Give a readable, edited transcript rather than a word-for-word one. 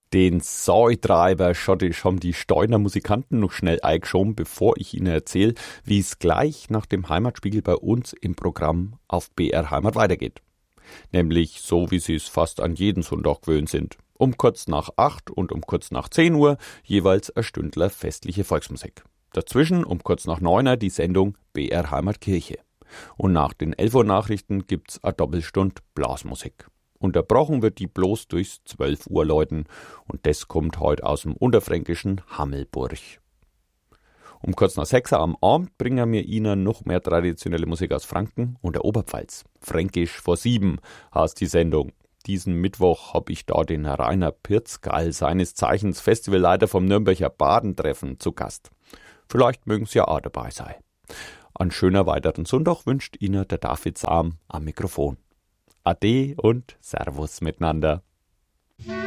Den Säutreiber schottisch haben die Steuner Musikanten noch schnell eingeschoben, bevor ich Ihnen erzähle, wie es gleich nach dem Heimatspiegel bei uns im Programm auf BR Heimat weitergeht. Nämlich so, wie Sie es fast an jeden Sonntag gewöhnt sind. Um kurz nach 8 und um kurz nach 10 Uhr jeweils ein Stündler festliche Volksmusik. Dazwischen um kurz nach 9 die Sendung BR Heimat Kirche. Und nach den 11 Uhr Nachrichten gibt's eine Doppelstund Blasmusik. Unterbrochen wird die bloß durchs 12 Uhr läuten und das kommt heute aus dem unterfränkischen Hammelburg. Um kurz nach 6 am Abend bringen wir Ihnen noch mehr traditionelle Musik aus Franken und der Oberpfalz. Fränkisch vor 7 heißt die Sendung. Diesen Mittwoch habe ich da den Rainer Pirzgall, seines Zeichens Festivalleiter vom Nürnberger Badentreffen, zu Gast. Vielleicht mögen Sie ja auch dabei sein. Einen schönen weiteren Sonntag wünscht Ihnen der David Sam am Mikrofon. Ade und Servus miteinander.